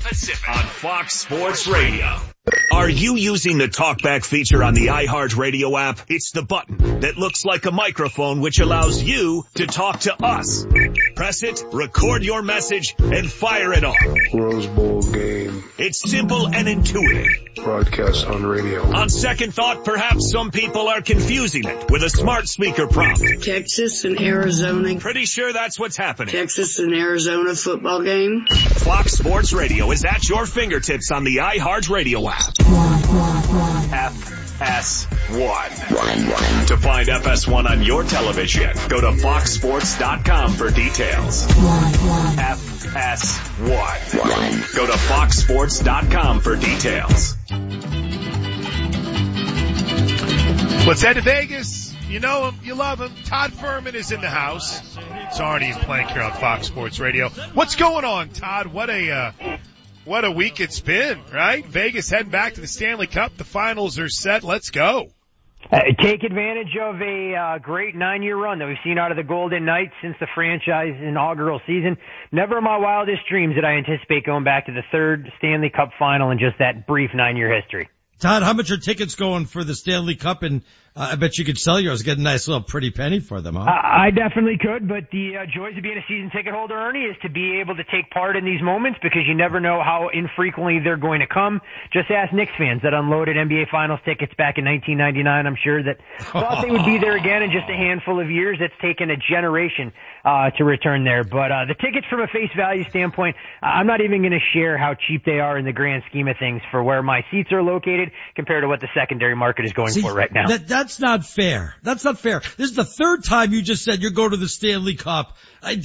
Pacific on Fox Sports Radio. Are you using the TalkBack feature on the iHeartRadio app? It's the button that looks like a microphone which allows you to talk to us. Press it, record your message, and fire it off. Rose Bowl game. It's simple and intuitive. Broadcast on radio. On second thought, perhaps some people are confusing it with a smart speaker prompt. Texas and Arizona. Pretty sure that's what's happening. Texas and Arizona football game. Fox Sports Radio is at your fingertips on the iHeartRadio app. FS1. To find FS1 on your television, go to foxsports.com for details. FS1. Go to foxsports.com for details. Let's head to Vegas. You know him, you love him. Todd Fuhrman is in the house. It's Arnie and Plank here on Fox Sports Radio. What's going on, Todd? What a week it's been, right? Vegas heading back to the Stanley Cup. The finals are set. Let's go. Take advantage of a great 9-year run that we've seen out of the Golden Knights since the franchise inaugural season. Never in my wildest dreams did I anticipate going back to the third Stanley Cup final in just that brief 9-year history. Todd, how much are tickets going for the Stanley Cup? And I bet you could sell yours, get a nice little pretty penny for them, huh? I definitely could, but the joys of being a season ticket holder, Ernie, is to be able to take part in these moments because you never know how infrequently they're going to come. Just ask Knicks fans that unloaded NBA Finals tickets back in 1999. I'm sure that thought they would be there again in just a handful of years. It's taken a generation to return there. But the tickets from a face value standpoint, I'm not even going to share how cheap they are in the grand scheme of things for where my seats are located compared to what the secondary market is going for right now. That's not fair. That's not fair. This is the third time you just said you're going to the Stanley Cup.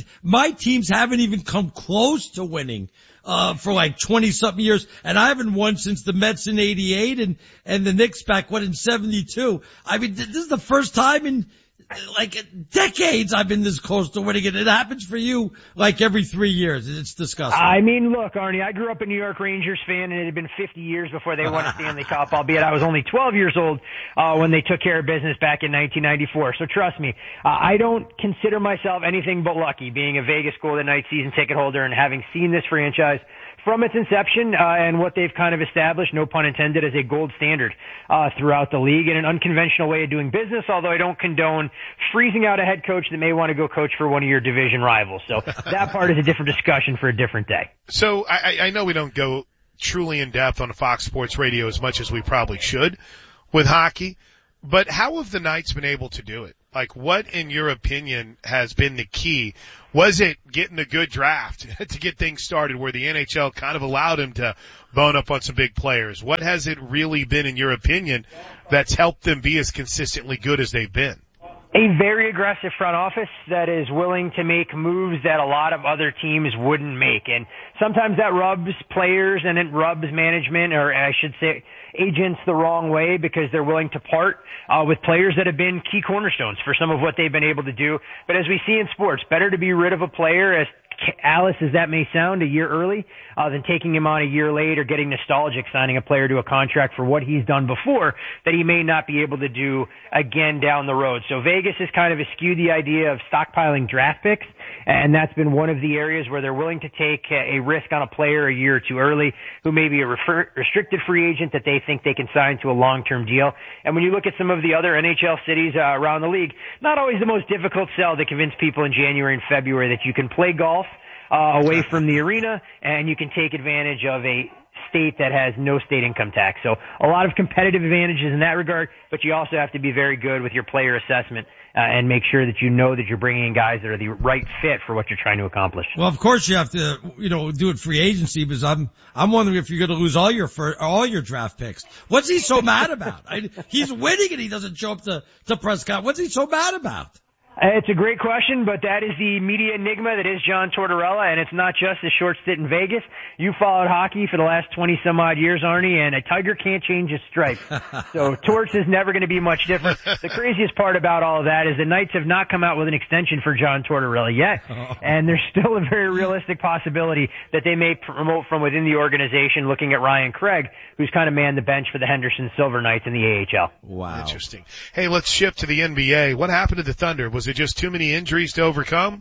My teams haven't even come close to winning for like 20-something years, and I haven't won since the Mets in '88 and the Knicks back in '72. I mean, this is the first time in like decades I've been this close to winning it. It happens for you like every 3 years. It's disgusting. I mean, look, Arnie, I grew up a New York Rangers fan, and it had been 50 years before they won a Stanley Cup, albeit I was only 12 years old when they took care of business back in 1994. So trust me, I don't consider myself anything but lucky being a Vegas Golden Knights season ticket holder and having seen this franchise from its inception and what they've kind of established, no pun intended, as a gold standard throughout the league in an unconventional way of doing business, although I don't condone freezing out a head coach that may want to go coach for one of your division rivals. So that part is a different discussion for a different day. So I know we don't go truly in depth on Fox Sports Radio as much as we probably should with hockey, but how have the Knights been able to do it? Like, what, in your opinion, has been the key? Was it getting a good draft to get things started where the NHL kind of allowed him to bone up on some big players? What has it really been, in your opinion, that's helped them be as consistently good as they've been? A very aggressive front office that is willing to make moves that a lot of other teams wouldn't make. And sometimes that rubs players and it rubs management, or I should say agents, the wrong way because they're willing to part with players that have been key cornerstones for some of what they've been able to do. But as we see in sports, better to be rid of a player, as Alice as that may sound, a year early than taking him on a year late or getting nostalgic signing a player to a contract for what he's done before that he may not be able to do again down the road. So Vegas has kind of eschewed the idea of stockpiling draft picks, and that's been one of the areas where they're willing to take a risk on a player a year or two early who may be a restricted free agent that they think they can sign to a long-term deal. And when you look at some of the other NHL cities around the league, not always the most difficult sell to convince people in January and February that you can play golf away from the arena, and you can take advantage of a state that has no state income tax. So a lot of competitive advantages in that regard, but you also have to be very good with your player assessment and make sure that you know that you're bringing in guys that are the right fit for what you're trying to accomplish. Well, of course you have to, do it free agency, because I'm wondering if you're going to lose all your draft picks. What's he so mad about? He's winning and he doesn't show up to press conference. What's he so mad about? It's a great question, but that is the media enigma that is John Tortorella, and it's not just a short stint in Vegas. You followed hockey for the last 20-some-odd years, Arnie, and a tiger can't change his stripes. So Torts is never going to be much different. The craziest part about all of that is the Knights have not come out with an extension for John Tortorella yet, and there's still a very realistic possibility that they may promote from within the organization, looking at Ryan Craig, who's kind of manned the bench for the Henderson Silver Knights in the AHL. Wow. Interesting. Hey, let's shift to the NBA. What happened to the Thunder? Was it just too many injuries to overcome?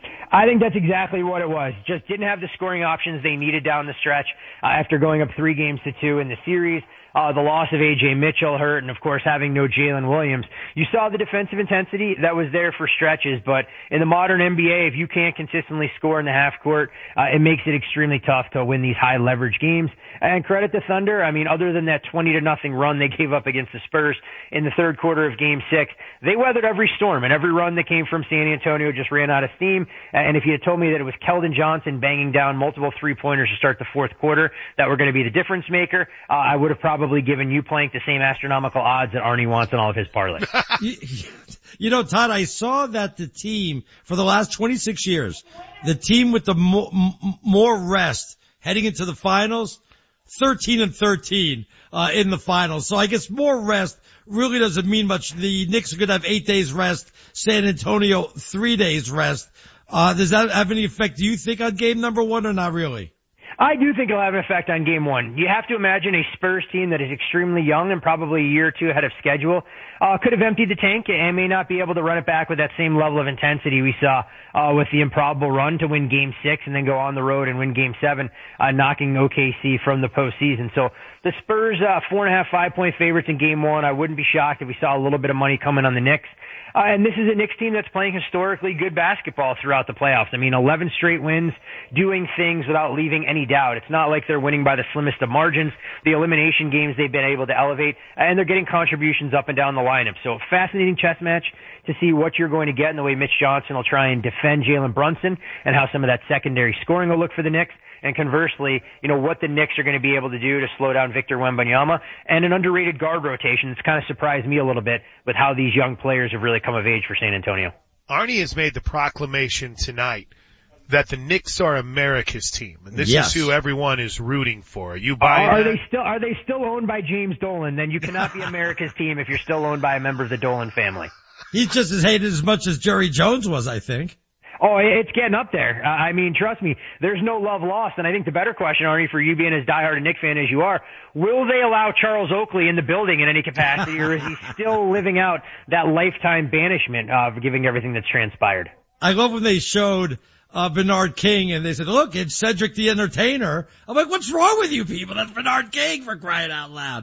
I think that's exactly what it was. Just didn't have the scoring options they needed down the stretch after going up 3-2 in the series. The loss of A.J. Mitchell hurt, and of course having no Jalen Williams. You saw the defensive intensity that was there for stretches, but in the modern NBA, if you can't consistently score in the half court, it makes it extremely tough to win these high leverage games. And credit to Thunder, I mean, other than that 20-0 run they gave up against the Spurs in the third quarter of Game 6, they weathered every storm, and every run that came from San Antonio just ran out of steam. And if you had told me that it was Keldon Johnson banging down multiple three-pointers to start the fourth quarter that were going to be the difference maker, I would have probably given you Plank the same astronomical odds that Arnie wants in all of his parlays. You know, Todd, I saw that the team for the last 26 years, the team with the more rest heading into the finals, 13-13 in the finals. So I guess more rest really doesn't mean much. The Knicks are going to have 8 days rest. San Antonio 3 days rest. Does that have any effect, do you think, on game number 1 or not really? I do think it'll have an effect on Game 1. You have to imagine a Spurs team that is extremely young and probably a year or two ahead of schedule could have emptied the tank and may not be able to run it back with that same level of intensity we saw with the improbable run to win Game 6 and then go on the road and win Game 7, knocking OKC from the postseason. So the Spurs 4.5, 5-point favorites in Game 1. I wouldn't be shocked if we saw a little bit of money coming on the Knicks. And this is a Knicks team that's playing historically good basketball throughout the playoffs. I mean, 11 straight wins, doing things without leaving any doubt. It's not like they're winning by the slimmest of margins. The elimination games they've been able to elevate, and they're getting contributions up and down the lineup. So fascinating chess match to see what you're going to get in the way Mitch Johnson will try and defend Jalen Brunson and how some of that secondary scoring will look for the Knicks. And conversely, you know, what the Knicks are going to be able to do to slow down Victor Wembanyama and an underrated guard rotation. It's kind of surprised me a little bit with how these young players have really come of age for San Antonio. Arnie has made the proclamation tonight that the Knicks are America's team, and this is who everyone is rooting for. Are you buying that? Are they still owned by James Dolan? Then you cannot be America's team if you're still owned by a member of the Dolan family. He's just as hated as much as Jerry Jones was, I think. Oh, it's getting up there. I mean, trust me, there's no love lost. And I think the better question, Arnie, for you being as diehard a Knicks fan as you are, will they allow Charles Oakley in the building in any capacity, or is he still living out that lifetime banishment of giving everything that's transpired? I love when they showed Bernard King and they said, look, it's Cedric the Entertainer. I'm like, what's wrong with you people? That's Bernard King, for crying out loud.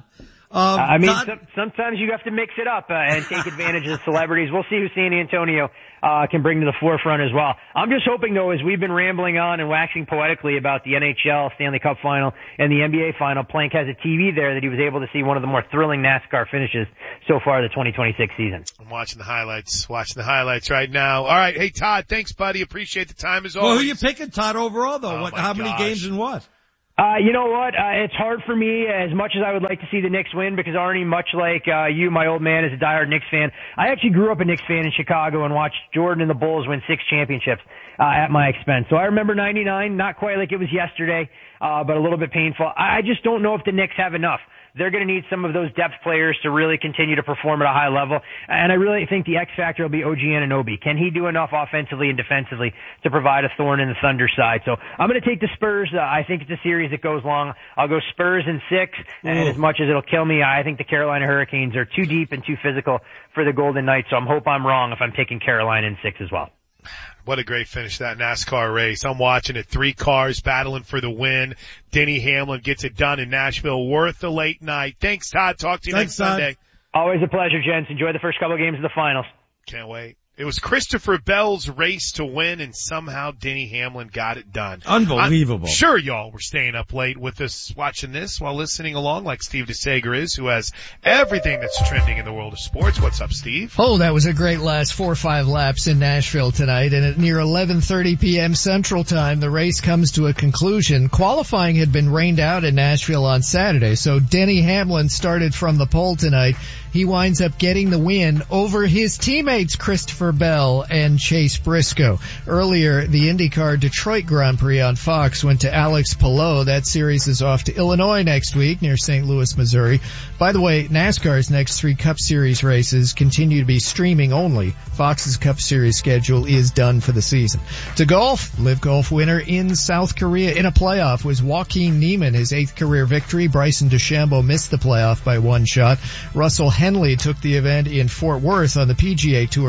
Sometimes you have to mix it up and take advantage of the celebrities. We'll see who San Antonio can bring to the forefront as well. I'm just hoping, though, as we've been rambling on and waxing poetically about the NHL Stanley Cup Final and the NBA Final, Plank has a TV there that he was able to see one of the more thrilling NASCAR finishes so far the 2026 season. I'm watching the highlights right now. All right. Hey, Todd, thanks, buddy. Appreciate the time as always. Well, who you picking, Todd, overall, though? How many games and what? You know what? It's hard for me as much as I would like to see the Knicks win because Arnie, much like you, my old man, is a diehard Knicks fan. I actually grew up a Knicks fan in Chicago and watched Jordan and the Bulls win 6 championships at my expense. So I remember 99, not quite like it was yesterday, but a little bit painful. I just don't know if the Knicks have enough. They're going to need some of those depth players to really continue to perform at a high level. And I really think the X factor will be OG Anunoby. Can he do enough offensively and defensively to provide a thorn in the Thunder side? So I'm going to take the Spurs. I think it's a series that goes long. I'll go Spurs in 6. And as much as it'll kill me, I think the Carolina Hurricanes are too deep and too physical for the Golden Knights. So I hope I'm wrong if I'm taking Carolina in 6 as well. What a great finish, that NASCAR race. I'm watching it. 3 cars battling for the win. Denny Hamlin gets it done in Nashville. Worth the late night. Thanks, Todd. Talk to you next Sunday. Always a pleasure, gents. Enjoy the first couple of games of the finals. Can't wait. It was Christopher Bell's race to win, and somehow Denny Hamlin got it done. Unbelievable. I'm sure y'all were staying up late with us watching this while listening along like Steve DeSager is, who has everything that's trending in the world of sports. What's up, Steve? Oh, that was a great last 4 or 5 laps in Nashville tonight, and at near 11:30 p.m. Central Time, the race comes to a conclusion. Qualifying had been rained out in Nashville on Saturday, so Denny Hamlin started from the pole tonight. He winds up getting the win over his teammates Christopher Bell and Chase Briscoe. Earlier, the IndyCar Detroit Grand Prix on Fox went to Alex Palou. That series is off to Illinois next week near St. Louis, Missouri. By the way, NASCAR's next 3 Cup Series races continue to be streaming only. Fox's Cup Series schedule is done for the season. To golf, Live Golf winner in South Korea in a playoff was Joaquin Niemann, his 8th career victory. Bryson DeChambeau missed the playoff by 1 shot. Russell Henley took the event in Fort Worth on the PGA Tour in a playoff.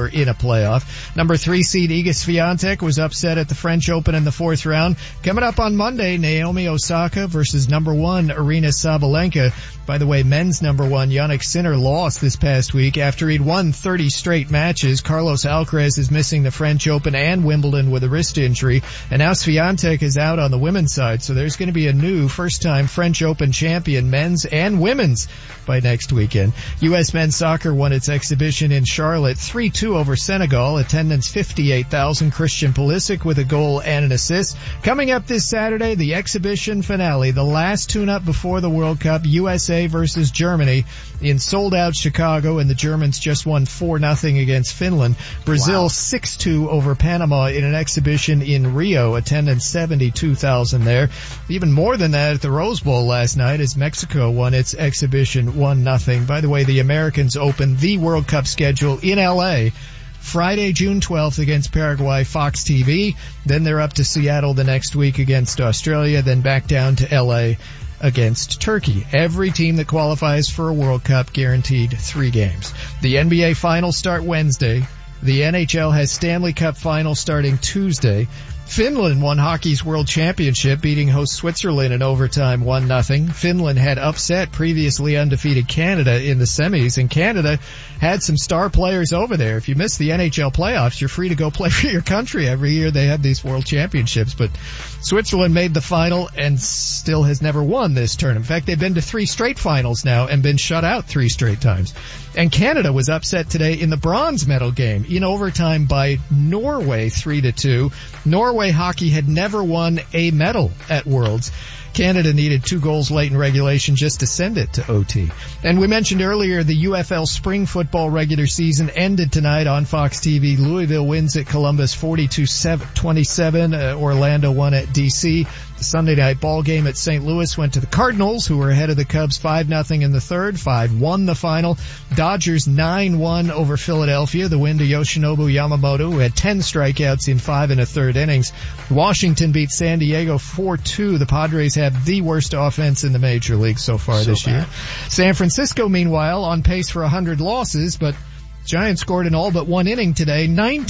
playoff. Number 3 seed Iga Swiatek was upset at the French Open in the 4th round. Coming up on Monday, Naomi Osaka versus number 1 Aryna Sabalenka. By the way, men's number 1 Jannik Sinner lost this past week after he'd won 30 straight matches. Carlos Alcaraz is missing the French Open and Wimbledon with a wrist injury, and now Swiatek is out on the women's side, so there's going to be a new first-time French Open champion, men's and women's, by next weekend. U.S. men's soccer won its exhibition in Charlotte 3-2 over Senegal. Attendance 58,000. Christian Pulisic with a goal and an assist. Coming up this Saturday, the exhibition finale, the last tune-up before the World Cup, USA versus Germany in sold-out Chicago, and the Germans just won 4-0 against Finland. Brazil 6-2 over Panama in an exhibition in Rio. Attendance 72,000 there. Even more than that at the Rose Bowl last night as Mexico won its exhibition 1-0. By the way, the Americans opened the World Cup schedule in L.A. Friday, June 12th against Paraguay, Fox TV. Then they're up to Seattle the next week against Australia, then back down to L.A. against Turkey. Every team that qualifies for a World Cup guaranteed 3 games. The NBA finals start Wednesday. The NHL has Stanley Cup finals starting Tuesday. Finland won hockey's world championship, beating host Switzerland in overtime 1-0. Finland had upset previously undefeated Canada in the semis, and Canada had some star players over there. If you miss the NHL playoffs, you're free to go play for your country. Every year they have these world championships, but Switzerland made the final and still has never won this tournament. In fact, they've been to 3 straight finals now and been shut out 3 straight times. And Canada was upset today in the bronze medal game in overtime by Norway 3-2. Norway hockey had never won a medal at Worlds. Canada needed 2 goals late in regulation just to send it to OT. And we mentioned earlier the UFL spring football regular season ended tonight on Fox TV. Louisville wins at Columbus 42-27. Orlando won at DC. The Sunday night ball game at St. Louis went to the Cardinals, who were ahead of the Cubs 5-0 in the third, 5-1 the final. Dodgers 9-1 over Philadelphia. The win to Yoshinobu Yamamoto, who had 10 strikeouts in 5 1/3 innings. Washington beat San Diego 4-2. The Padres have the worst offense in the major league so far this year. San Francisco, meanwhile, on pace for 100 losses, but Giants scored in all but 1 inning today.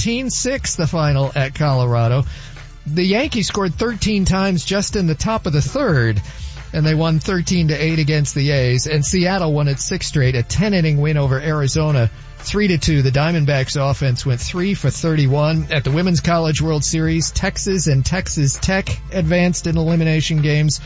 19-6 the final at Colorado. The Yankees scored 13 times just in the top of the third, and they won 13-8 against the A's. And Seattle won its 6th straight, a 10-inning win over Arizona, 3-2. The Diamondbacks offense went 3 for 31. At the Women's College World Series, Texas and Texas Tech advanced in elimination games.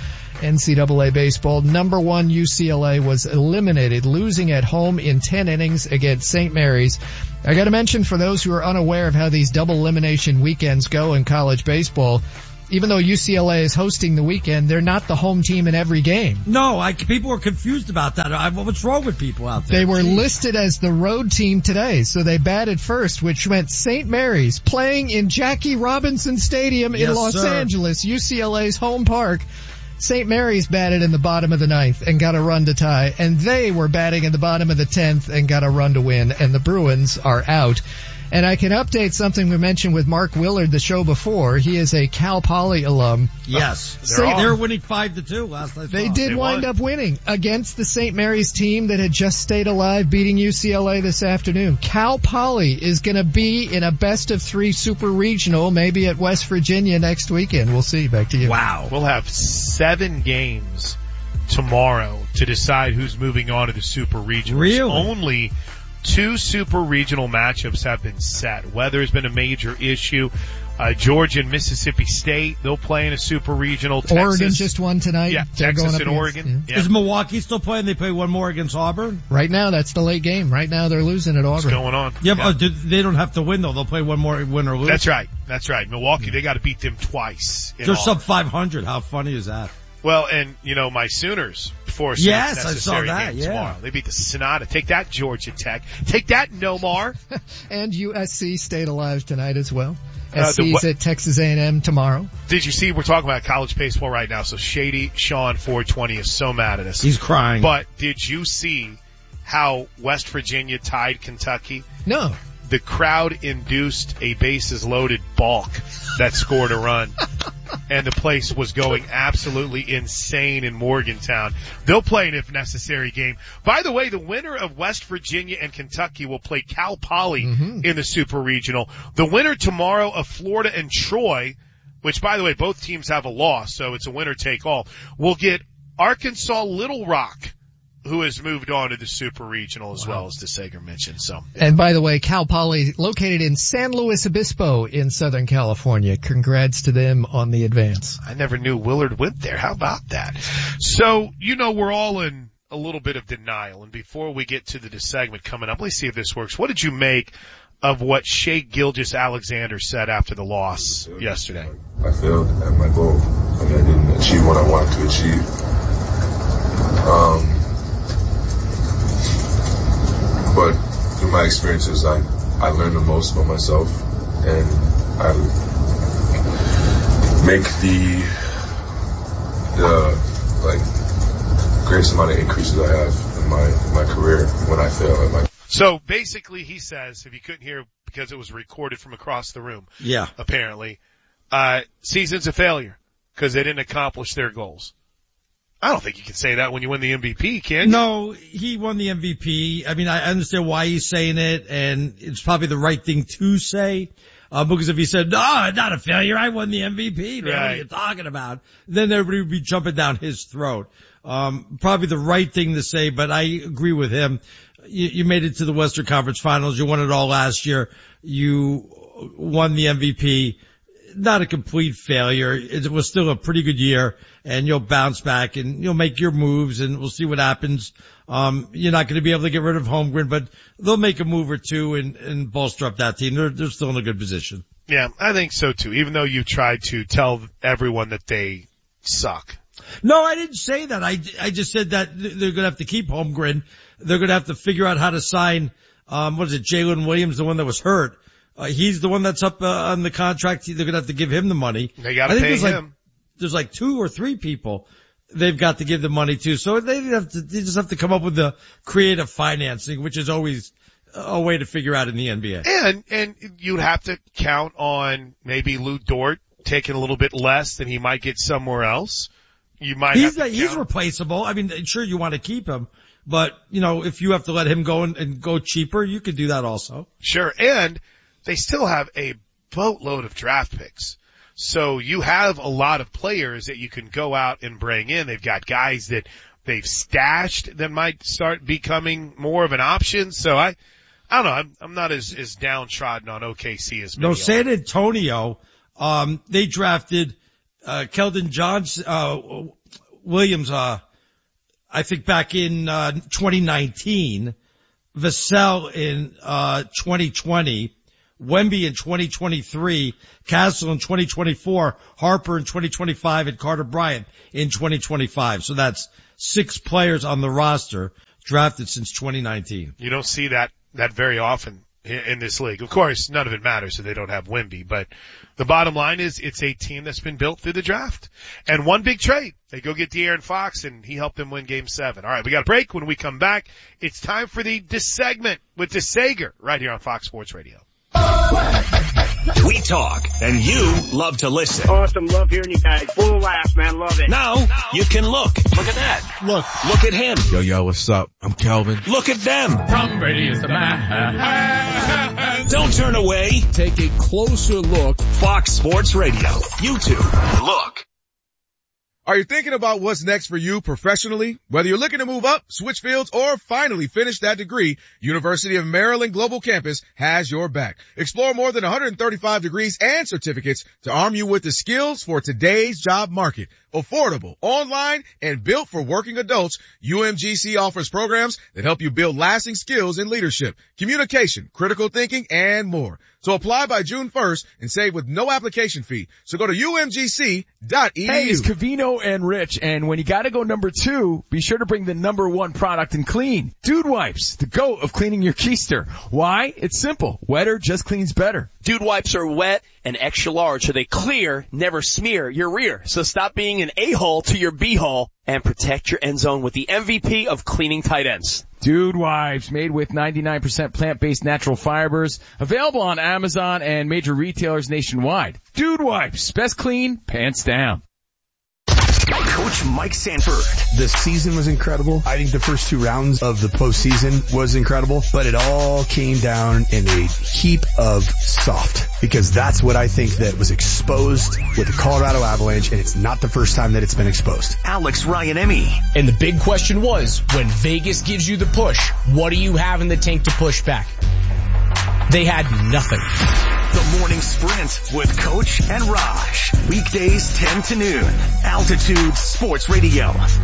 NCAA baseball, number 1 UCLA was eliminated, losing at home in 10 innings against St. Mary's. I gotta mention, for those who are unaware of how these double elimination weekends go in college baseball, even though UCLA is hosting the weekend, they're not the home team in every game. No, people are confused about that. What's wrong with people out there? They were listed as the road team today, so they batted first, which meant St. Mary's playing in Jackie Robinson Stadium in Los Angeles, UCLA's home park. St. Mary's batted in the bottom of the 9th and got a run to tie, and they were batting in the bottom of the 10th and got a run to win, and the Bruins are out. And I can update something we mentioned with Mark Willard the show before. He is a Cal Poly alum. Yes. They're winning 5-2 last night. They did wind up winning against the St. Mary's team that had just stayed alive, beating UCLA this afternoon. Cal Poly is going to be in a best-of-3 super regional, maybe at West Virginia next weekend. We'll see. Back to you. Wow. We'll have 7 games tomorrow to decide who's moving on to the super regionals. Really? Only 2 super regional matchups have been set. Weather's been a major issue. Georgia and Mississippi State, they'll play in a super regional. Texas, Oregon just won tonight. Yeah, Texas and Oregon. Yeah. Is Milwaukee still playing? They play one more against Auburn? Right now, that's the late game. Right now, they're losing at Auburn. What's going on? Yeah, but they don't have to win, though. They'll play one more, win or lose. That's right. Milwaukee, they got to beat them twice. They're sub 500. How funny is that? Well, and, my Sooners, before yes, I saw that, tomorrow. They beat the Sonata. Take that, Georgia Tech. Take that, Nomar. And USC stayed alive tonight as well. SC's at Texas A&M tomorrow. Did you see, we're talking about college baseball right now, so Shady Sean 420 is so mad at us. He's crying. But did you see how West Virginia tied Kentucky? No. the crowd induced a bases loaded balk that scored a run. And the place was going absolutely insane in Morgantown. They'll play an if necessary game. By the way, the winner of West Virginia and Kentucky will play Cal Poly in the Super Regional. The winner tomorrow of Florida and Troy, which by the way, both teams have a loss, so it's a winner take all, will get Arkansas Little Rock, who has moved on to the Super Regional as well, as DeSager mentioned. So, and by the way, Cal Poly located in San Luis Obispo in Southern California. Congrats to them on the advance. I never knew Willard went there. How about that? So, we're all in a little bit of denial. And before we get to the segment coming up, let's see if this works. What did you make of what Shai Gilgeous-Alexander said after the loss yesterday? I failed at my goal. I didn't achieve what I wanted to achieve. But through my experiences, I learned the most about myself, and I make the greatest amount of increases I have in my career when I fail at my. So basically, he says, if you couldn't hear because it was recorded from across the room, apparently, season's a failure because they didn't accomplish their goals. I don't think you can say that when you win the MVP, can you? No, he won the MVP. I mean, I understand why he's saying it, and it's probably the right thing to say. Because if he said, no, not a failure, I won the MVP, man, what are you talking about? Then everybody would be jumping down his throat. Probably the right thing to say, but I agree with him. You made it to the Western Conference Finals. You won it all last year. You won the MVP. Not a complete failure. It was still a pretty good year, and you'll bounce back and you'll make your moves, and we'll see what happens. You're not going to be able to get rid of Holmgren, but they'll make a move or two and bolster up that team. They're still in a good position. Yeah, I think so too, even though you tried to tell everyone that they suck. No, I didn't say that. I just said that they're going to have to keep Holmgren. They're going to have to figure out how to sign, Jalen Williams, the one that was hurt. He's the one that's up on the contract. They're going to have to give him the money. They got to pay him. There's like 2 or 3 people they've got to give the money to. So they just have to come up with the creative financing, which is always a way to figure out in the NBA. And you'd have to count on maybe Lou Dort taking a little bit less than he might get somewhere else. He's replaceable. I mean, sure, you want to keep him, but if you have to let him go and go cheaper, you could do that also. Sure. And they still have a boatload of draft picks. So you have a lot of players that you can go out and bring in. They've got guys that they've stashed that might start becoming more of an option. So I don't know. I'm not as downtrodden on OKC as many. No, San Antonio, they drafted, Keldon Williams, I think back in, 2019, Vassell in, 2020. Wemby in 2023, Castle in 2024, Harper in 2025, and Carter Bryant in 2025. So that's 6 players on the roster drafted since 2019. You don't see that very often in this league. Of course, none of it matters if they don't have Wemby, but the bottom line is it's a team that's been built through the draft. And one big trade. They go get De'Aaron Fox, and he helped them win Game 7. All right, we got a break. When we come back, it's time for the segment with DeSager right here on Fox Sports Radio. We talk, and you love to listen. Awesome. Love hearing you guys. Full of laughs, man. Love it. Now, you can look. Look at that. Look at him. Yo, what's up? I'm Kelvin. Look at them. Tom Brady is the man. Don't turn away. Take a closer look. Fox Sports Radio. YouTube. Look. Are you thinking about what's next for you professionally? Whether you're looking to move up, switch fields, or finally finish that degree, University of Maryland Global Campus has your back. Explore more than 135 degrees and certificates to arm you with the skills for today's job market. Affordable, online, and built for working adults, UMGC offers programs that help you build lasting skills in leadership, communication, critical thinking, and more. So apply by June 1st and save with no application fee. So go to umgc.edu. Hey, it's Covino and Rich, and when you gotta go number 2, be sure to bring the number 1 product in clean. Dude Wipes, the GOAT of cleaning your keister. Why? It's simple. Wetter just cleans better. Dude Wipes are wet and extra large so they clear, never smear your rear. So stop being an a-hole to your b-hole and protect your end zone with the MVP of cleaning tight ends. Dude Wipes, made with 99% plant-based natural fibers, available on Amazon and major retailers nationwide. Dude Wipes, best clean, pants down. Coach Mike Sanford. The season was incredible. I think the first 2 rounds of the postseason was incredible, but it all came down in a heap of soft, because that's what I think that was exposed with the Colorado Avalanche, and it's not the first time that it's been exposed. Alex Ryan-Emmy. And the big question was, when Vegas gives you the push, what do you have in the tank to push back? They had nothing. The Morning Sprint with Coach and Raj. Weekdays 10 to noon. Altitude Sports Radio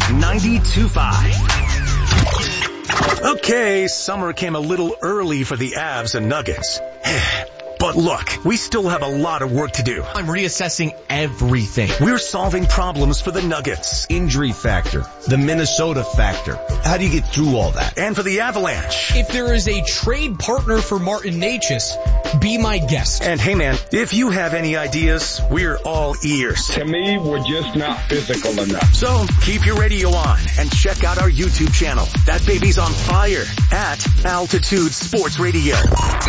92.5. Okay, summer came a little early for the Avs and Nuggets. But look, we still have a lot of work to do. I'm reassessing everything. We're solving problems for the Nuggets. Injury factor, the Minnesota factor. How do you get through all that? And for the Avalanche. If there is a trade partner for Martin Necas, be my guest. And hey man, if you have any ideas, we're all ears. To me, we're just not physical enough. So keep your radio on and check out our YouTube channel. That baby's on fire at Altitude Sports Radio.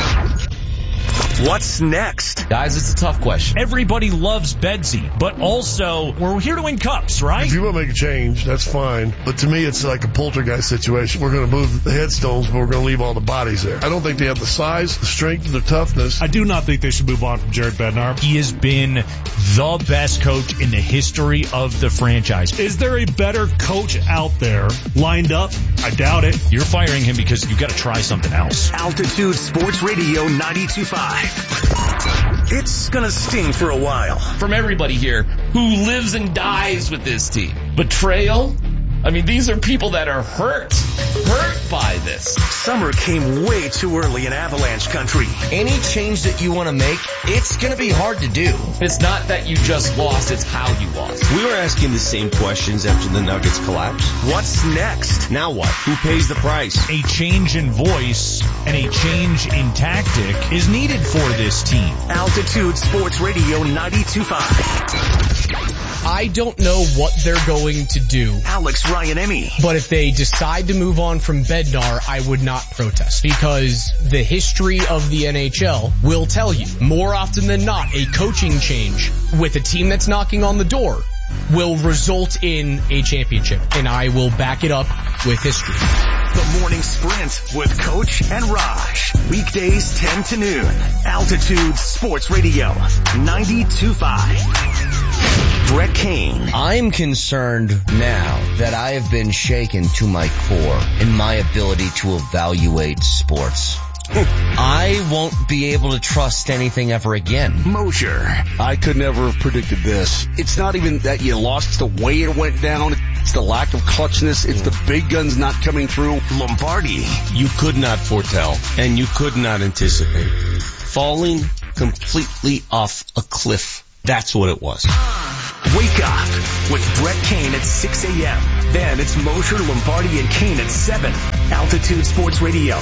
What's next? Guys, it's a tough question. Everybody loves Bedsy, but also we're here to win cups, right? If you want to make a change, that's fine. But to me, it's like a poltergeist situation. We're going to move the headstones, but we're going to leave all the bodies there. I don't think they have the size, the strength, the toughness. I do not think they should move on from Jared Bednar. He has been the best coach in the history of the franchise. Is there a better coach out there lined up? I doubt it. You're firing him because you got to try something else. Altitude Sports Radio 92.5. It's gonna sting for a while. From everybody here who lives and dies with this team. Betrayal? I mean, these are people that are hurt by this. Summer came way too early in Avalanche country. Any change that you want to make, it's going to be hard to do. It's not that you just lost, it's how you lost. We were asking the same questions after the Nuggets collapsed. What's next? Now what? Who pays the price? A change in voice and a change in tactic is needed for this team. Altitude Sports Radio 92.5. I don't know what they're going to do. Alex Ryan-Emmy. But if they decide to move on from Bednar, I would not protest, because the history of the NHL will tell you more often than not a coaching change with a team that's knocking on the door will result in a championship, and I will back it up with history. The Morning Sprint with Coach and Raj. Weekdays 10 to noon. Altitude Sports Radio 92.5. Brett Kane. I'm concerned now that I have been shaken to my core in my ability to evaluate sports. I won't be able to trust anything ever again. Mosher. I could never have predicted this. It's not even that you lost, it's the way it went down. It's the lack of clutchness. It's the big guns not coming through. Lombardi. You could not foretell, and you could not anticipate. Falling completely off a cliff. That's what it was. Wake up with Brett Kane at 6 a.m. Then it's Mosher, Lombardi, and Kane at 7. Altitude Sports Radio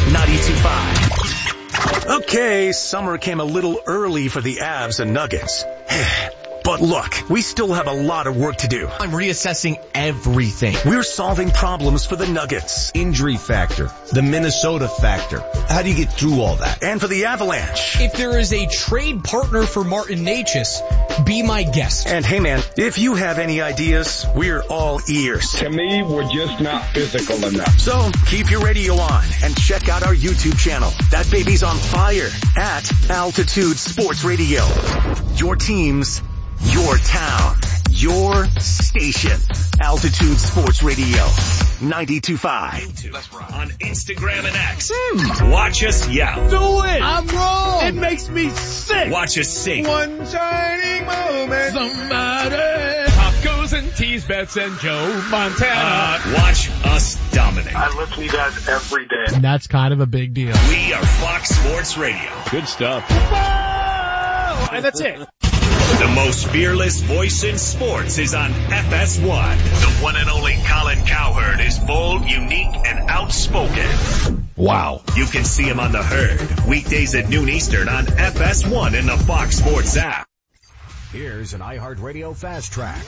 92.5. Okay, summer came a little early for the Avs and Nuggets. But look, we still have a lot of work to do. I'm reassessing everything. We're solving problems for the Nuggets. Injury factor, the Minnesota factor. How do you get through all that? And for the Avalanche. If there is a trade partner for Martin Necas, be my guest. And hey man, if you have any ideas, we're all ears. To me, we're just not physical enough. So keep your radio on and check out our YouTube channel. That baby's on fire at Altitude Sports Radio. Your teams, your town, your station. Altitude Sports Radio 92.5. On Instagram and X. Watch us yell. Do it! I'm wrong! It makes me sick! Watch us sing. One shining moment. Somebody. Pop goes and tease Bets and Joe Montana. Watch us dominate. I listen to you guys every day. And that's kind of a big deal. We are Fox Sports Radio. Good stuff. And that's it. The most fearless voice in sports is on FS1. The one and only Colin Cowherd is bold, unique, and outspoken. Wow. You can see him on The Herd, weekdays at noon Eastern on FS1 and the Fox Sports app. Here's an iHeartRadio Fast Track.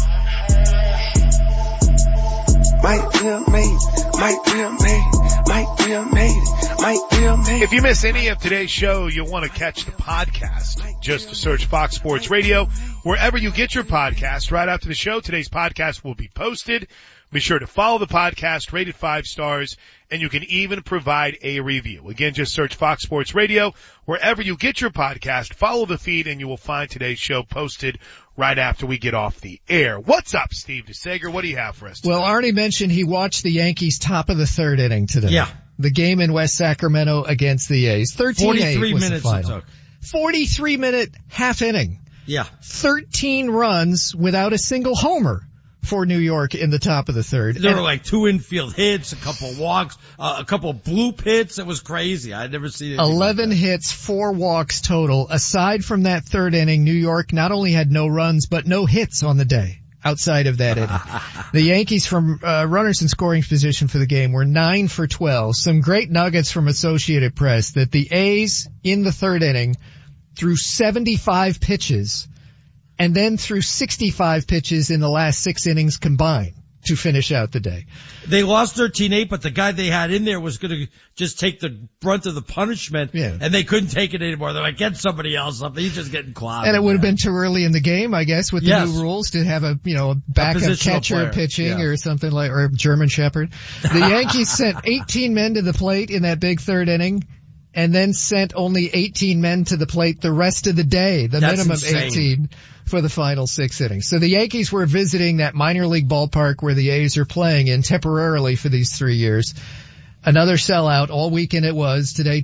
If you miss any of today's show, you'll want to catch the podcast. Just to search Fox Sports Radio wherever you get your podcast. Right after the show, today's podcast will be posted. Be sure to follow the podcast, rate it 5 stars, and you can even provide a review. Again, just search Fox Sports Radio wherever you get your podcast. Follow the feed, and you will find today's show posted right after we get off the air. What's up, Steve DeSager? What do you have for us today? Well, Arnie mentioned he watched the Yankees top of the third inning today. Yeah. The game in West Sacramento against the A's. 43 was minutes the final. it took. 43-minute half inning. Yeah. 13 runs without a single homer for New York in the top of the third. There were like 2 infield hits, a couple walks, a couple bloop hits. It was crazy. I'd never seen it. 11 hits, 4 walks total. Aside from that third inning, New York not only had no runs, but no hits on the day outside of that inning. The Yankees from runners in scoring position for the game were 9 for 12. Some great nuggets from Associated Press that the A's in the third inning threw 75 pitches and then threw 65 pitches in the last 6 innings combined to finish out the day. They lost 13-8, but the guy they had in there was going to just take the brunt of the punishment, and they couldn't take it anymore. They're like, get somebody else up. He's just getting clouded. And it would have been too early in the game, I guess, with the new rules to have a backup catcher pitching or something like, or a German Shepherd. The Yankees sent 18 men to the plate in that big third inning, and then sent only 18 men to the plate the rest of the day, the minimum insane. 18 for the final 6 innings. So the Yankees were visiting that minor league ballpark where the A's are playing in temporarily for these 3 years. Another sellout all weekend it was. Today,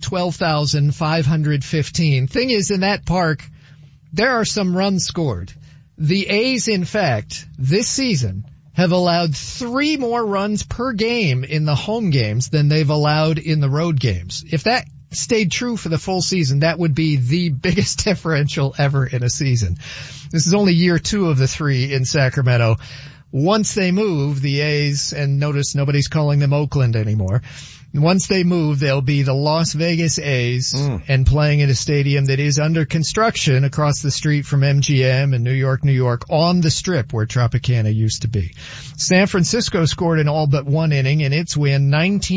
12,515. Thing is, in that park, there are some runs scored. The A's, in fact, this season have allowed 3 more runs per game in the home games than they've allowed in the road games. If that stayed true for the full season, that would be the biggest differential ever in a season. This is only year 2 of the 3 in Sacramento. Once they move, the A's, and notice nobody's calling them Oakland anymore. Once they move, they'll be the Las Vegas A's and playing in a stadium that is under construction across the street from MGM in New York, on the Strip where Tropicana used to be. San Francisco scored in all but 1 inning in its win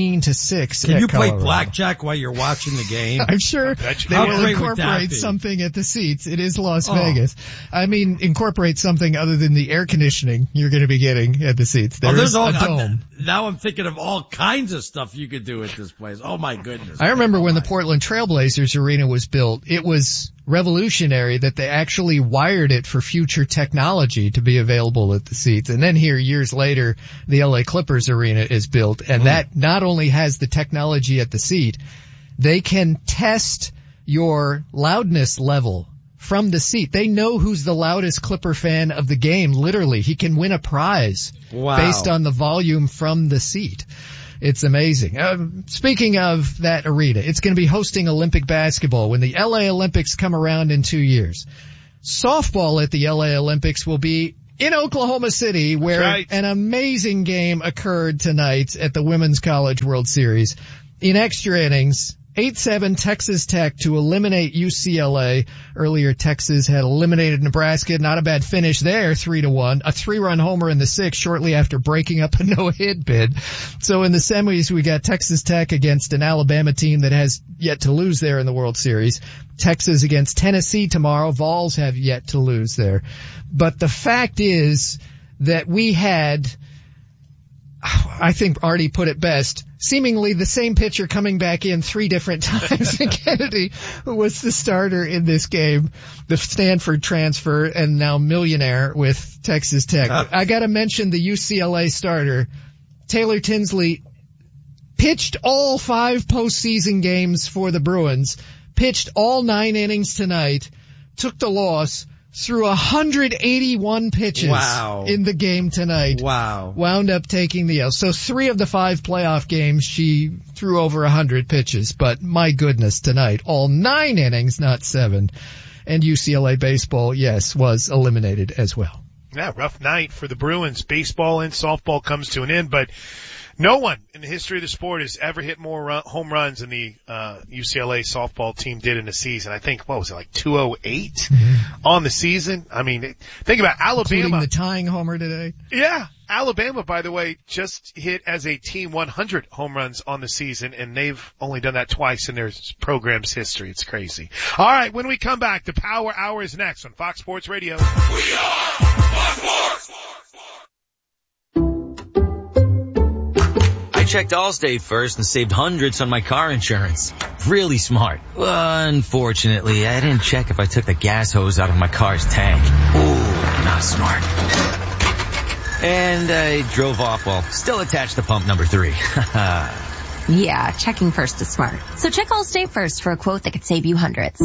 19-6. Can you play Colorado. blackjack while you're watching the game? I'm sure they will incorporate something at the seats. It is Las Vegas. I mean, incorporate something other than the air conditioning you're going to be getting at the seats. There's a dome. Now I'm thinking of all kinds of stuff you could do at this place. Oh my goodness. I remember when the Portland Trailblazers arena was built, it was revolutionary that they actually wired it for future technology to be available at the seats. And then here, years later, the LA Clippers arena is built, and that not only has the technology at the seat, they can test your loudness level from the seat. They know who's the loudest Clipper fan of the game, literally. He can win a prize based on the volume from the seat. It's amazing. Speaking of that arena, it's going to be hosting Olympic basketball when the LA Olympics come around in 2 years. Softball at the LA Olympics will be in Oklahoma City, where an amazing game occurred tonight at the Women's College World Series. In extra innings, 8-7 Texas Tech to eliminate UCLA. Earlier, Texas had eliminated Nebraska. Not a bad finish there, 3-1. A 3-run homer in the 6th shortly after breaking up a no-hit bid. So in the semis, we got Texas Tech against an Alabama team that has yet to lose there in the World Series. Texas against Tennessee tomorrow. Vols have yet to lose there. But the fact is that we had, I think Artie put it best, seemingly the same pitcher coming back in 3 different times. And Kennedy, who was the starter in this game, the Stanford transfer and now millionaire with Texas Tech. I gotta mention the UCLA starter, Taylor Tinsley, pitched all 5 postseason games for the Bruins, pitched all 9 innings tonight, took the loss, threw 181 pitches in the game tonight. Wow. Wound up taking the L. So 3 of the 5 playoff games, she threw over 100 pitches. But my goodness, tonight, all 9 innings, not 7. And UCLA baseball, yes, was eliminated as well. Yeah, rough night for the Bruins. Baseball and softball comes to an end, but no one in the history of the sport has ever hit more home runs than the UCLA softball team did in a season. I think, what was it, like 208 on the season? I mean, think about Alabama. Including the tying homer today. Yeah. Alabama, by the way, just hit as a team 100 home runs on the season, and they've only done that twice in their program's history. It's crazy. All right, when we come back, the Power Hour is next on Fox Sports Radio. We are Fox Sports. I checked Allstate first and saved hundreds on my car insurance. Really smart. Unfortunately, I didn't check if I took the gas hose out of my car's tank. Ooh, not smart. And I drove off while still attached to pump number 3. Yeah, checking first is smart. So check Allstate first for a quote that could save you hundreds.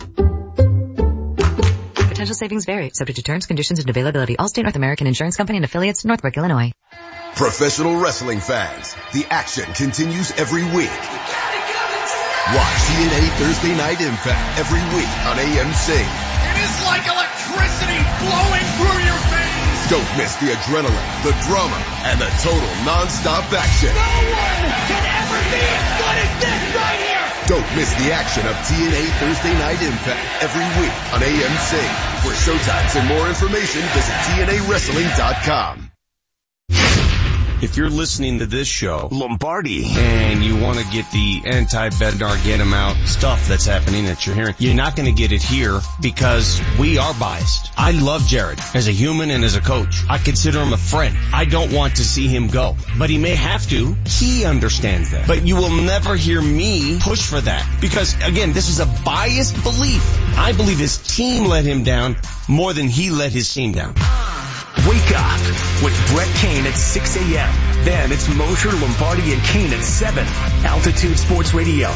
Potential savings vary, subject to terms, conditions, and availability. Allstate North American Insurance Company and affiliates, Northbrook, Illinois. Professional wrestling fans, the action continues every week. Watch TNA Thursday Night Impact every week on AMC. It is like electricity flowing through your veins. Don't miss the adrenaline, the drama, and the total non-stop action. No one can ever be as good as this right here. Don't miss the action of TNA Thursday Night Impact every week on AMC. For showtimes and more information, visit TNAWrestling.com. If you're listening to this show, Lombardi, and you want to get the anti-Bednar, get him out stuff that's happening that you're hearing, you're not going to get it here because we are biased. I love Jared as a human and as a coach. I consider him a friend. I don't want to see him go, but he may have to. He understands that. But you will never hear me push for that because, again, this is a biased belief. I believe his team let him down more than he let his team down. Wake up with Brett Kane at 6 a.m. Then it's Mosher, Lombardi, and Kane at 7. Altitude Sports Radio,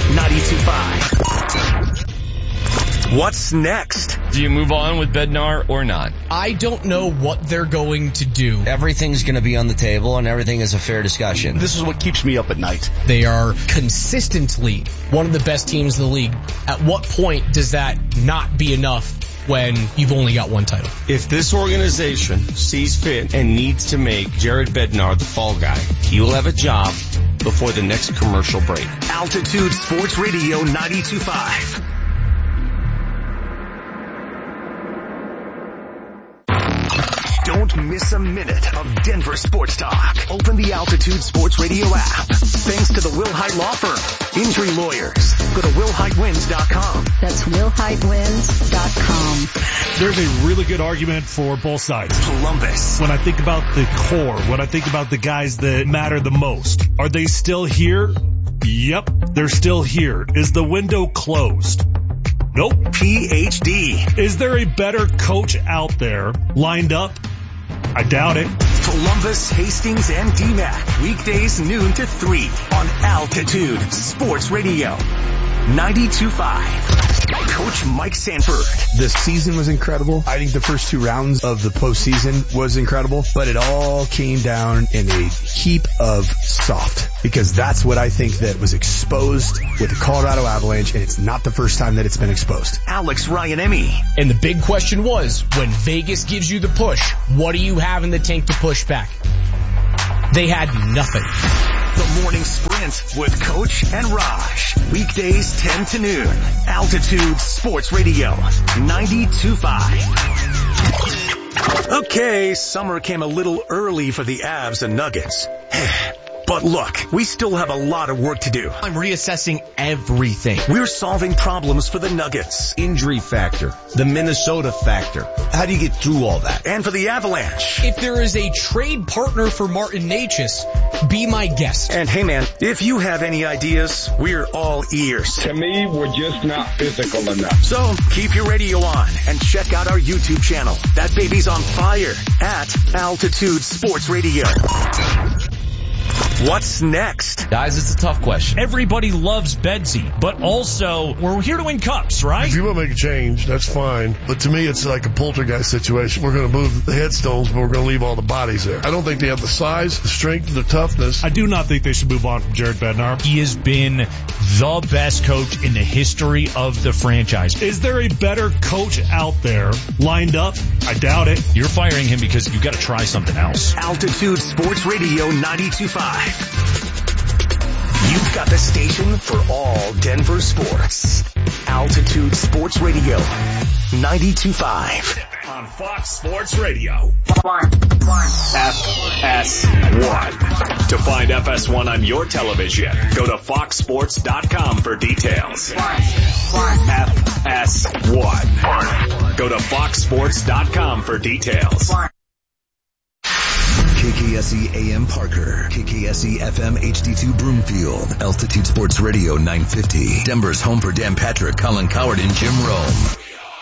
92.5. What's next? Do you move on with Bednar or not? I don't know what they're going to do. Everything's going to be on the table and everything is a fair discussion. This is what keeps me up at night. They are consistently one of the best teams in the league. At what point does that not be enough when you've only got one title? If this organization sees fit and needs to make Jared Bednar the fall guy, he will have a job before the next commercial break. Altitude Sports Radio 92.5. Don't miss a minute of Denver sports talk. Open the Altitude Sports Radio app. Thanks to the Will Hite Law Firm. Injury lawyers. Go to willhitewins.com. That's willhitewins.com. There's a really good argument for both sides. Columbus. When I think about the core, when I think about the guys that matter the most, are they still here? Yep, they're still here. Is the window closed? Nope. PhD. Is there a better coach out there lined up? I doubt it. Columbus, Hastings, and DMAC. Weekdays noon to 3 on Altitude Sports Radio. 92.5. Coach Mike Sanford. The season was incredible. I think the first 2 rounds of the postseason was incredible, but it all came down in a heap of soft because that's what I think that was exposed with the Colorado Avalanche, and it's not the first time that it's been exposed. Alex Ryan-Emmy. And the big question was, when Vegas gives you the push, what do you have in the tank to push back? They had nothing. The Morning Sprint with Coach and Raj. Weekdays 10 to noon. Altitude Sports Radio. 92.5. Okay, summer came a little early for the Avs and Nuggets. But look, we still have a lot of work to do. I'm reassessing everything. We're solving problems for the Nuggets. Injury factor, the Minnesota factor. How do you get through all that? And for the Avalanche. If there is a trade partner for Martin Necas, be my guest. And hey man, if you have any ideas, we're all ears. To me, we're just not physical enough. So keep your radio on and check out our YouTube channel. That baby's on fire at Altitude Sports Radio. What's next? Guys, it's a tough question. Everybody loves Bedsy, but also we're here to win cups, right? If you want to make a change, that's fine. But to me, it's like a poltergeist situation. We're going to move the headstones, but we're going to leave all the bodies there. I don't think they have the size, the strength, the toughness. I do not think they should move on from Jared Bednar. He has been the best coach in the history of the franchise. Is there a better coach out there lined up? I doubt it. You're firing him because you got to try something else. Altitude Sports Radio 92.5. You've got the station for all Denver sports. Altitude Sports Radio 92.5. On Fox Sports Radio. FS1. To find FS1 on your television, go to foxsports.com for details. FS1. Go to foxsports.com for details. KKSE AM Parker, KKSE FM HD2 Broomfield, Altitude Sports Radio 950, Denver's home for Dan Patrick, Colin Coward, and Jim Rome.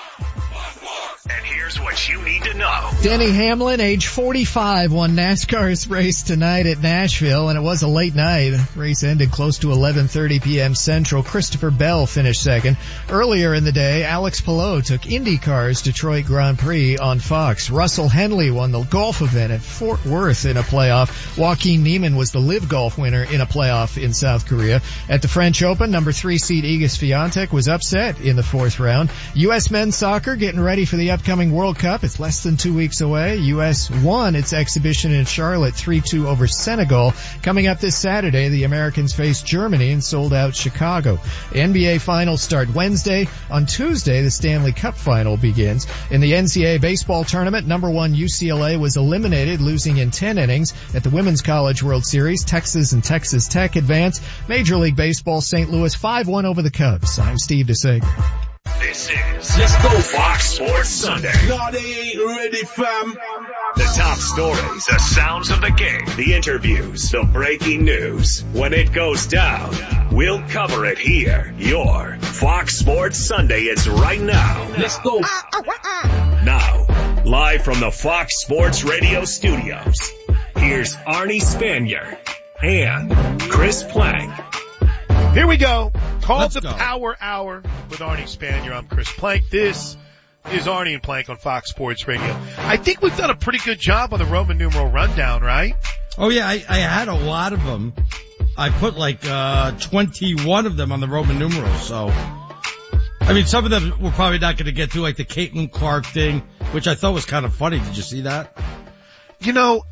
And here's what you need to know. Denny Hamlin, age 45, won NASCAR's race tonight at Nashville, and it was a late night. Race ended close to 11:30 p.m. Central. Christopher Bell finished second. Earlier in the day, Alex Palou took IndyCar's Detroit Grand Prix on Fox. Russell Henley won the golf event at Fort Worth in a playoff. Joaquin Niemann was the Live Golf winner in a playoff in South Korea. At the French Open, number 3 seed Iga Swiatek was upset in the fourth round. U.S. men's soccer getting ready for the upcoming World Cup. It's less than 2 weeks away. U.S. won its exhibition in Charlotte 3-2 over Senegal. Coming up this Saturday, the Americans face Germany in sold-out Chicago. The NBA Finals start Wednesday. On Tuesday, the Stanley Cup Final begins. In the NCAA baseball tournament, number 1 UCLA was eliminated, losing in 10 innings. At the Women's College World Series, Texas and Texas Tech advance. Major League Baseball, St. Louis 5-1 over the Cubs. I'm Steve DeSager. This is Let's Go Fox Sports Sunday. No, they ain't ready, fam. The top stories, the sounds of the game, the interviews, the breaking news. When it goes down, we'll cover it here. Your Fox Sports Sunday is right now. Let's go. Now, live from the Fox Sports Radio studios, here's Arnie Spanier and Chris Plank. Here we go. Called the Power Hour with Arnie Spanier. I'm Chris Plank. This is Arnie and Plank on Fox Sports Radio. I think we've done a pretty good job on the Roman numeral rundown, right? Oh yeah, I had a lot of them. I put like 21 of them on the Roman numerals. So, I mean, some of them we're probably not going to get to, like the Caitlin Clark thing, which I thought was kind of funny. Did you see that? You know,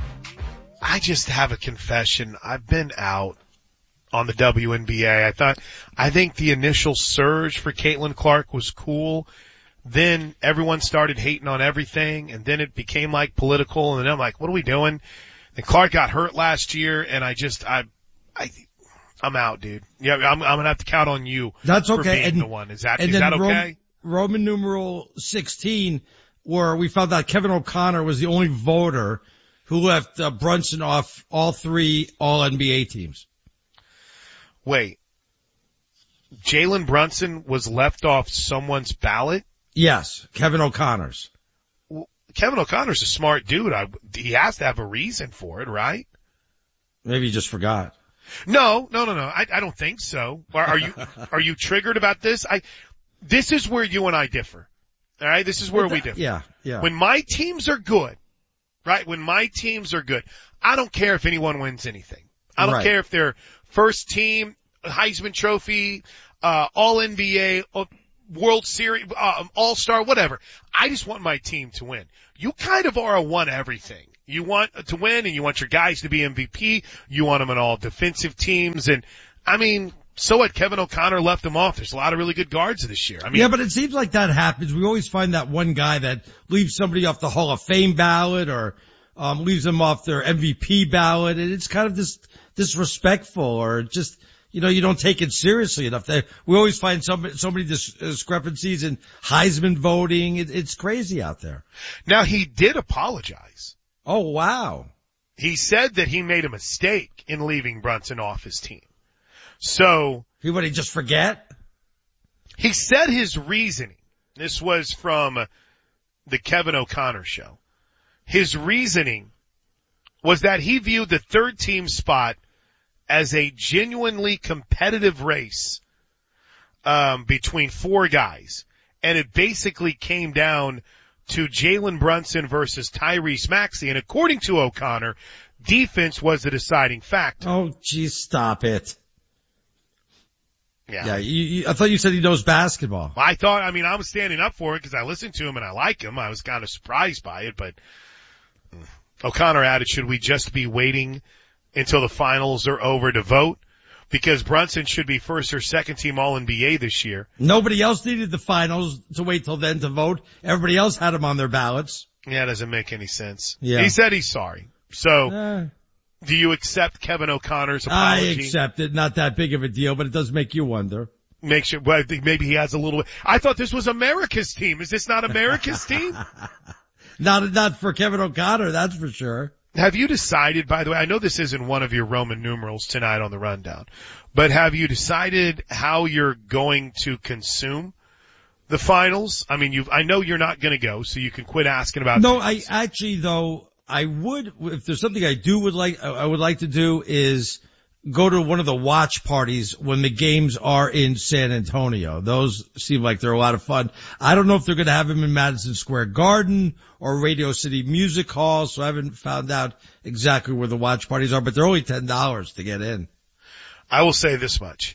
I just have a confession. I've been out on the WNBA. I think the initial surge for Caitlin Clark was cool. Then everyone started hating on everything, and then it became like political, and then I'm like, what are we doing? And Clark got hurt last year, and I'm out, dude. Yeah, I'm gonna have to count on you. That's okay. For being the one. Is that okay? Roman numeral 16, where we found out Kevin O'Connor was the only voter who left Brunson off all 3 All-NBA teams. Wait, Jalen Brunson was left off someone's ballot? Yes, Kevin O'Connor's. Well, Kevin O'Connor's a smart dude. He has to have a reason for it, right? Maybe he just forgot. No. I don't think so. Are you triggered about this? This is where you and I differ. All right, this is where we differ. Yeah. When my teams are good, right? When my teams are good, I don't care if anyone wins anything. I don't care if they're first team, Heisman Trophy, All-NBA, World Series, All-Star, whatever. I just want my team to win. You kind of are a one everything. You want to win, and you want your guys to be MVP. You want them on all defensive teams. And, I mean, so what? Kevin O'Connor left them off. There's a lot of really good guards this year. I mean, yeah, but it seems like that happens. We always find that one guy that leaves somebody off the Hall of Fame ballot or leaves them off their MVP ballot. And it's kind of disrespectful, or just, you don't take it seriously enough. We always find so many discrepancies in Heisman voting. It's crazy out there. Now, he did apologize. Oh, wow. He said that he made a mistake in leaving Brunson off his team. So. He just forget? He said his reasoning. This was from the Kevin O'Connor show. His reasoning was that he viewed the third team spot as a genuinely competitive race between four guys. And it basically came down to Jalen Brunson versus Tyrese Maxey. And according to O'Connor, defense was the deciding factor. Oh, geez, stop it. Yeah. I thought you said he knows basketball. I was standing up for it because I listened to him and I like him. I was kind of surprised by it, but O'Connor added, should we just be waiting until the finals are over to vote? Because Brunson should be first or second team All-NBA this year. Nobody else needed the finals to wait till then to vote. Everybody else had him on their ballots. Yeah, it doesn't make any sense. Yeah. He said he's sorry. So, do you accept Kevin O'Connor's apology? I accept it. Not that big of a deal, but it does make you wonder. Well, I think maybe he has a little. I thought this was America's team. Is this not America's team? Not for Kevin O'Connor, that's for sure. Have you decided, by the way, I know this isn't one of your Roman numerals tonight on the rundown, but have you decided how you're going to consume the finals? I mean, I know you're not going to go, so you can quit asking about. No, things. I actually though, I would, if there's something I would like to do is go to one of the watch parties when the games are in San Antonio. Those seem like they're a lot of fun. I don't know if they're going to have them in Madison Square Garden or Radio City Music Hall, so I haven't found out exactly where the watch parties are, but they're only $10 to get in. I will say this much.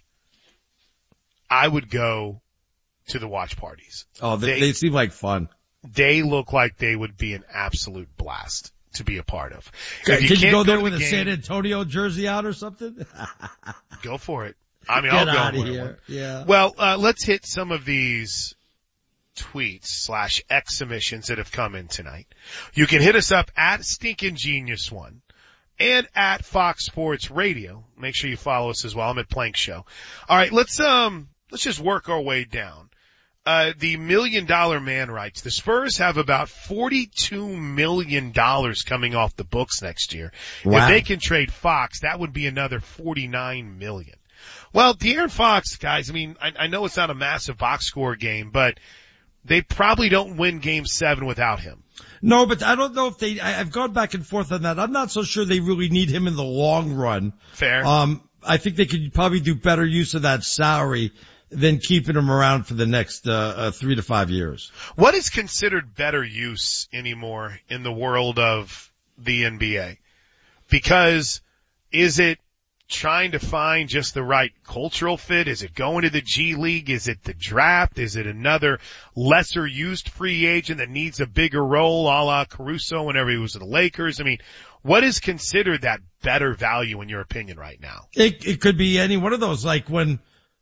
I would go to the watch parties. Oh, they seem like fun. They look like they would be an absolute blast to be a part of. Can you go there with a San Antonio jersey out or something? Go for it. I mean, I'll go out of here. Yeah. Well, let's hit some of these tweets / X submissions that have come in tonight. You can hit us up at Stinkin' Genius One and at Fox Sports Radio. Make sure you follow us as well. I'm at Plank Show. All right, let's just work our way down. The $1 Million Man writes, the Spurs have about $42 million coming off the books next year. Wow. If they can trade Fox, that would be another $49 million. Well, De'Aaron Fox, guys, I mean, I know it's not a massive box score game, but they probably don't win Game 7 without him. No, but I don't know if I've gone back and forth on that. I'm not so sure they really need him in the long run. Fair. I think they could probably do better use of that salary than keeping him around for the next 3 to 5 years. What is considered better use anymore in the world of the NBA? Because is it trying to find just the right cultural fit? Is it going to the G League? Is it the draft? Is it another lesser used free agent that needs a bigger role, a la Caruso whenever he was at the Lakers? I mean, what is considered that better value in your opinion right now? It could be any one of those, like when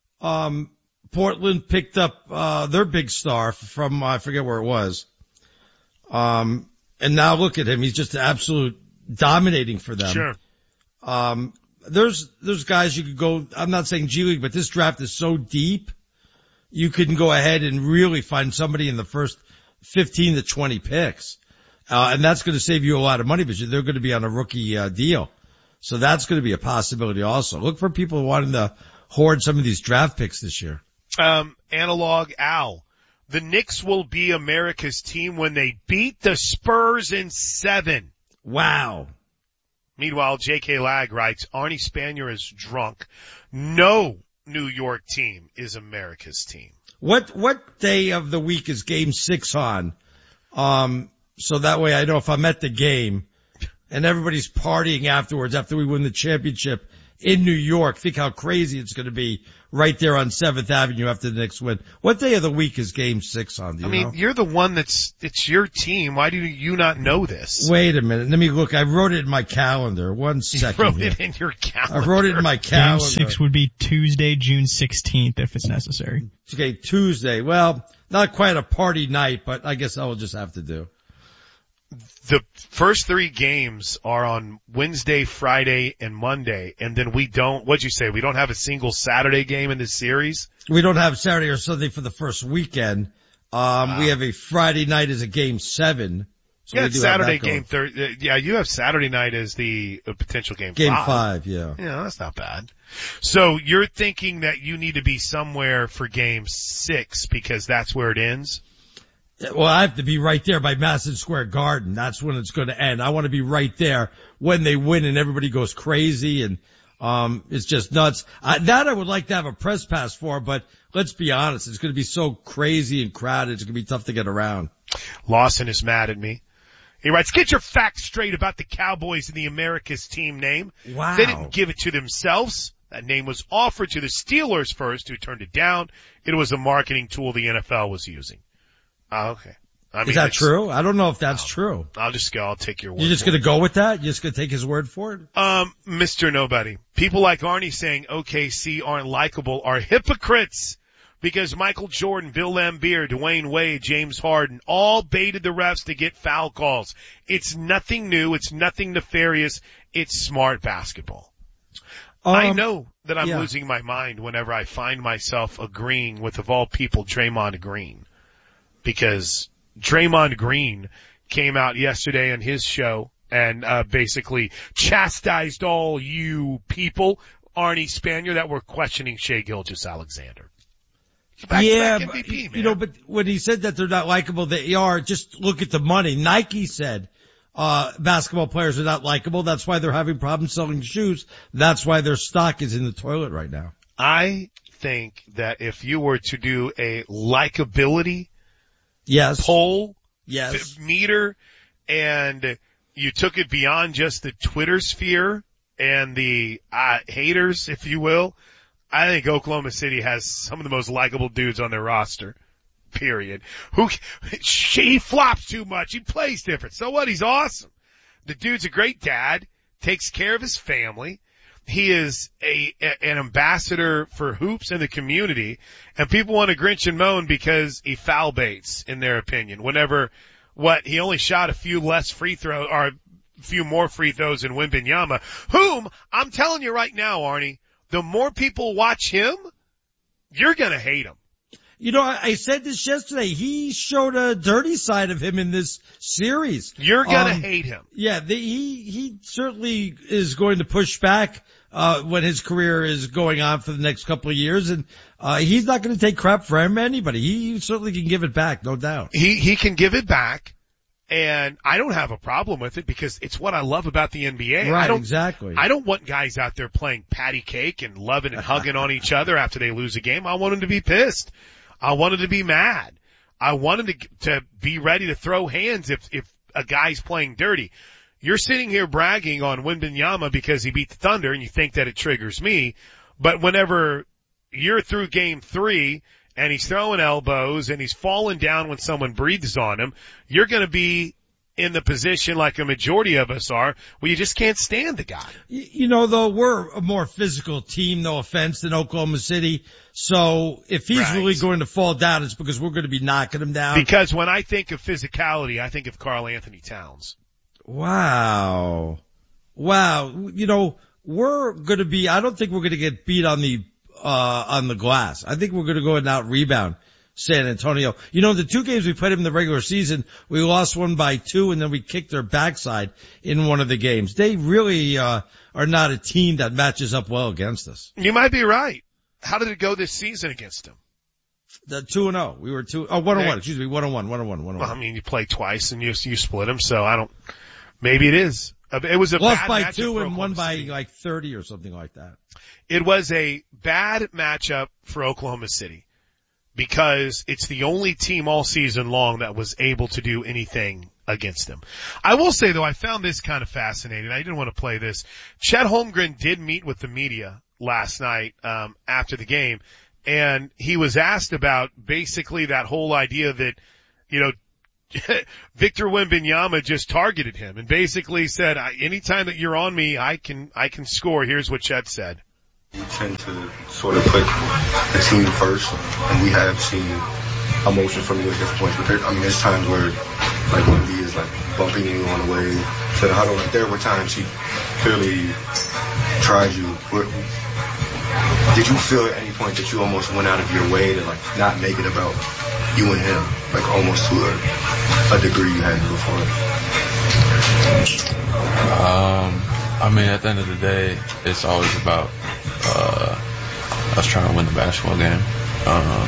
Portland picked up their big star from I forget where it was. And now look at him, he's just absolute dominating for them. Sure. There's guys you could go, I'm not saying G League, but this draft is so deep, you can go ahead and really find somebody in the first 15 to 20 picks. And that's going to save you a lot of money because they're going to be on a rookie deal. So that's going to be a possibility also. Look for people wanting to hoard some of these draft picks this year. Analog Al. The Knicks will be America's team when they beat the Spurs in 7. Wow. Meanwhile, J.K. Lag writes, Arnie Spanier is drunk. No New York team is America's team. What day of the week is Game 6 on? So that way I know if I'm at the game and everybody's partying afterwards after we win the championship in New York. Think how crazy it's going to be right there on 7th Avenue after the Knicks win. What day of the week is Game 6 on? Do you know? You're the one it's your team. Why do you not know this? Wait a minute. Let me look. I wrote it in my calendar. 1 second. You wrote it in your calendar. I wrote it in my calendar. Game 6 would be Tuesday, June 16th if it's necessary. Okay, Tuesday. Well, not quite a party night, but I guess I will just have to do. The first 3 games are on Wednesday, Friday, and Monday, and then what'd you say? We don't have a single Saturday game in this series? We don't have Saturday or Sunday for the first weekend. We have a Friday night as a Game 7. So yeah, Saturday game yeah, you have Saturday night as the potential game 5. Game 5, yeah. Yeah, that's not bad. So you're thinking that you need to be somewhere for Game 6 because that's where it ends? Well, I have to be right there by Madison Square Garden. That's when it's going to end. I want to be right there when they win and everybody goes crazy and it's just nuts. That I would like to have a press pass for, but let's be honest, it's going to be so crazy and crowded, it's going to be tough to get around. Lawson is mad at me. He writes, get your facts straight about the Cowboys and the America's team name. Wow. They didn't give it to themselves. That name was offered to the Steelers first, who turned it down. It was a marketing tool the NFL was using. Okay. Is that true? I don't know if that's true. I'll just go. I'll take your word. You're just going to go with that? You're just going to take his word for it? Mr. Nobody. People like Arnie saying OKC aren't likable are hypocrites because Michael Jordan, Bill Laimbeer, Dwayne Wade, James Harden all baited the refs to get foul calls. It's nothing new. It's nothing nefarious. It's smart basketball. I know that I'm losing my mind whenever I find myself agreeing with, of all people, Draymond Green. Because Draymond Green came out yesterday on his show and basically chastised all you people, Arnie Spanier, that were questioning Shai Gilgeous-Alexander. MVP, but, you know, but when he said that they're not likable, they are. Just look at the money. Nike said basketball players are not likable. That's why they're having problems selling shoes. That's why their stock is in the toilet right now. I think that if you were to do a likability poll, meter, and you took it beyond just the Twitter sphere and the haters, if you will, I think Oklahoma City has some of the most likable dudes on their roster. Period. He flops too much. He plays different. So what? He's awesome. The dude's a great dad, takes care of his family. He is an ambassador for hoops in the community, and people want to grinch and moan because he foul baits, in their opinion. Whenever, he only shot a few less free throws, or a few more free throws than Wembanyama, whom, I'm telling you right now, Arnie, the more people watch him, you're gonna hate him. You know, I said this yesterday. He showed a dirty side of him in this series. You're gonna hate him. Yeah, he certainly is going to push back when his career is going on for the next couple of years, and he's not going to take crap from anybody. He certainly can give it back, no doubt. He can give it back, and I don't have a problem with it because it's what I love about the NBA. Right, exactly. I don't want guys out there playing patty cake and loving and hugging on each other after they lose a game. I want them to be pissed. I want them to be mad. I want them to be ready to throw hands if a guy's playing dirty. You're sitting here bragging on Wembanyama because he beat the Thunder and you think that it triggers me. But whenever you're through game 3 and he's throwing elbows and he's falling down when someone breathes on him, you're going to be in the position like a majority of us are where you just can't stand the guy. You know, though, we're a more physical team, no offense, than Oklahoma City. So if he's really going to fall down, it's because we're going to be knocking him down. Because when I think of physicality, I think of Karl Anthony Towns. Wow. You know, we're going to be, I don't think we're going to get beat on the glass. I think we're going to go and out rebound San Antonio. You know, the 2 games we played in the regular season, we lost one by 2 and then we kicked their backside in one of the games. They really, are not a team that matches up well against us. You might be right. How did it go this season against them? The 2-0. We were 1-1. Excuse me, 1-1. Well, I mean, you played twice and you split them, so maybe it is. It was a lost bad by matchup 2 for and won by City. like 30 or something like that. It was a bad matchup for Oklahoma City because it's the only team all season long that was able to do anything against them. I will say though, I found this kind of fascinating. I didn't want to play this. Chet Holmgren did meet with the media last night, after the game, and he was asked about basically that whole idea that, you know, Victor Wembanyama just targeted him and basically said, anytime that you're on me, I can score. Here's what Chet said. We tend to sort of put the team first, and we have seen emotion from you at different points. But there's times where, like, Wemby is, like, bumping you on the way to the huddle. Like, there were times he clearly tried you. Did you feel at any point that you almost went out of your way to, like, not make it about you and him, like, almost to a degree you hadn't before? I mean, at the end of the day, it's always about us trying to win the basketball game.